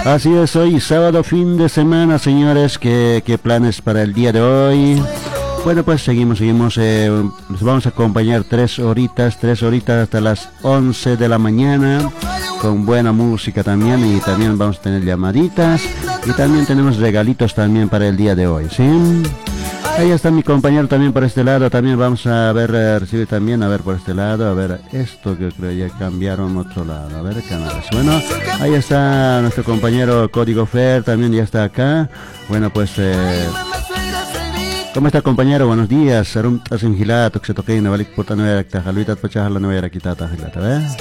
Así es, hoy sábado, fin de semana, señores. ¿Qué planes para el día de hoy? Bueno, pues seguimos. Les vamos a acompañar 3 horitas hasta las 11 de la mañana, con buena música también, y también vamos a tener llamaditas, y también tenemos regalitos también para el día de hoy, ¿sí? Ahí está mi compañero también por este lado. También vamos a ver, recibir también, a ver por este lado, a ver esto que creo ya cambiaron otro lado, a ver canales. Bueno, ahí está nuestro compañero Código Fer, también ya está acá. Bueno, pues ¿cómo está, compañero? Buenos días. Arum tasim hilato que se toque en Valik Puta Nueva Tajaluita Pachaj la Nueva Quitata Hilata, ¿ves?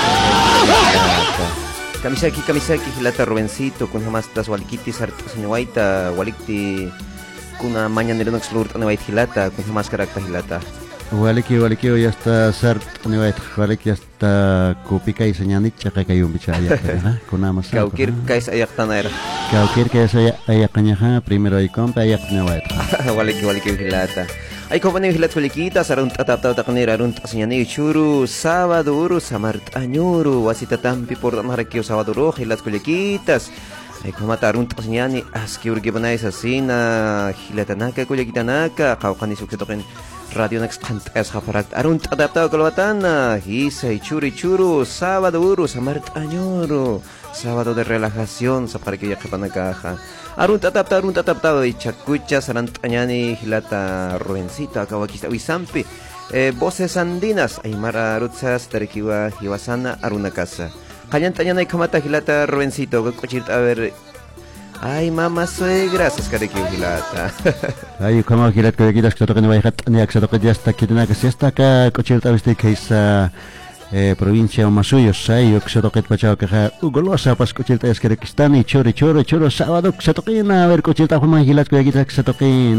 Kamisaki hilata Rubencito kun hamastas walikiti sartas ñuwaita walikti kuna mañanero no xlurt anewait hilata kun hamas karakta hilata Waliki ya está sart anewait waliki ya está kupika y señanit chaka kayum bichaya kuna mas kaukir kais ayaktanera kaukir kais ayakanya primero ay compa ayak anewait waliki hilata ay kompanya hilat walikita sarun tataptaw taknera arun tasñani churu sábado uru samart añuru wasita tampi por marakio sábado ro hilat walikitas ay kumatarun tasñani aski urgibanay sa sina hilatanaka kulikitanaka kawkani suksitokin radio next kantas haparak arun tataptaw kalwatana hisay churu sábado uru samart añuru sábado de relajación sa parque yakipanakaja arun tataptaw y chacucha sarantañani hilata Rubencito akawakista wisampi voces andinas aymara rutsas tarekiwa hiwasana aruna casa kallantañana kamata hilata Rubencito cochirta a ver ay mamá suegra saskareki hilata ay como hilat que quitas que toquen vaya ni que toque ya está que si está acá cochirta viste que esa provincia o masuyo sai yo que se toque pachao que ugolosa pas cochilta es que están y choro sábado que se toque a ver cochilta Juan Gilas que se toque